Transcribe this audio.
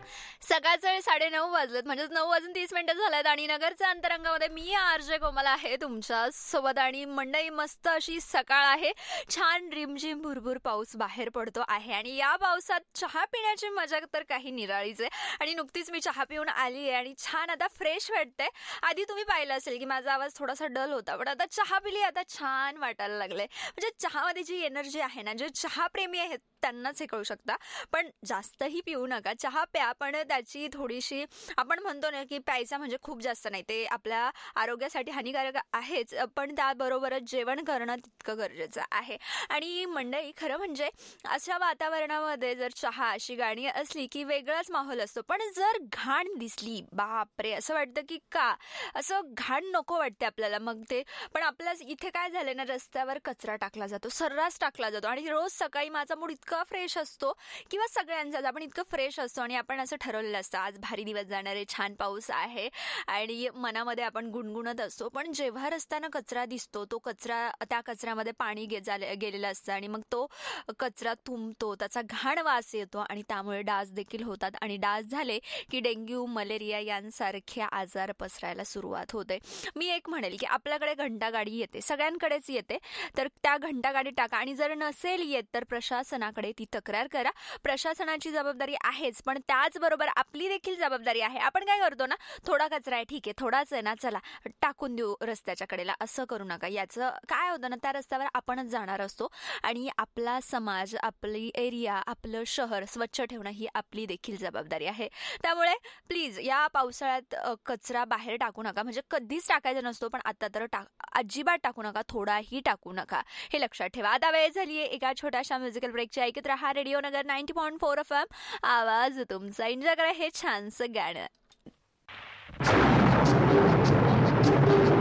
सकाळचे 9:30 वाजलेत, म्हणजेच 9:30 झालेत आणि नगरच्या अंतरंगामध्ये मी आरजे कोमल आहे तुमच्या सोबत. आणि मंडई मस्त अशी सकाळ आहे, छान रिमझिम भुरभुर पाऊस बाहेर पडतो आहे आणि या पावसात चहा पिण्याची मजा तर काही निराळीच आहे. आणि नुकतीच मी चहा पिऊन आली आहे आणि छान आता फ्रेश वाटते. आधी तुम्ही पाहिलं असेल की माझा आवाज थोडासा डल होता, पण आता चहा पिली आता छान वाटायला लागले. म्हणजे चहामध्ये जी एनर्जी आहे ना, जे चहा प्रेमी आहेत त्यांनाच हे कळू शकता. पण जास्तही पिऊ नका, चहा प्या, पण त्याची थोडीशी, आपण म्हणतो ना की प्यायचा म्हणजे खूप जास्त नाही, ते आपल्या आरोग्यासाठी हानिकारक आहेच, पण त्याबरोबरच जेवण करणं तितकं गरजेचं आहे. आणि मंडळी, खरं म्हणजे अशा वातावरणामध्ये जर चहा अशी गाणी असली की वेगळाच माहोल असतो. पण जर घाण दिसली, बापरे, असं वाटतं की का असं घाण नको वाटते आपल्याला. मग ते पण आपल्या इथे काय झालं ना, रस्त्यावर कचरा टाकला जातो, सर्रास टाकला जातो. आणि रोज सकाळी माझा मूड इतका फ्रेश असतो किंवा सगळ्यांचाच, आपण इतकं फ्रेश असतो आणि आपण असं ठरवलेलं असतं आज भारी दिवस जाणार आहे, छान पाऊस आहे आणि मनामध्ये आपण गुणगुणत असतो. पण जेव्हा रस्त्यानं कचरा दिसतो, तो कचरा, त्या कचऱ्यामध्ये पाणी गेलेलं असतं आणि मग तो कचरा तुंबतो, त्याचा घाण वास येतो आणि त्यामुळे डास देखील होतात. आणि डास झाले की डेंग्यू, मलेरिया यांसारखे आजार पसरायला सुरुवात होते. मी एक म्हणेल की आपल्याकडे घंटागाडी येते, सगळ्यांकडेच येते, तर त्या घंटागाडी टाका. आणि जर नसेल येत तर प्रशासनाकडे ती तक्रार करा. प्रशासनाची जबाबदारी आहेच, पण त्याचबरोबर आपली देखील जबाबदारी आहे. आपण काय करतो ना, थोडा कचरा आहे, ठीक आहे, थोडाच आहे ना, चला टाकून देऊ रस्त्याच्या कडेला, असं करू नका. याचं काय होतं ना, त्या रस्त्यावर आपणच जाणार असतो आणि आपला समाज, आपली एरिया, आपलं शहर स्वच्छ ठेवणं ही आपली देखील जबाबदारी आहे. त्यामुळे प्लीज या पावसाळ्यात कचरा बाहेर टाकू नका. म्हणजे कधीच टाकायचा नसतो, पण आता तर अजिबात टाकू नका, थोडाही टाकू नका, हे लक्षात ठेवा. आता वेळ झाली आहे एका छोट्याशा म्युझिकल ब्रेकची. ऐकत रहा रेडिओ नगर 90.4 FM, आवाज तुमचा. एन्जॉय करा हे छानसं गाणं.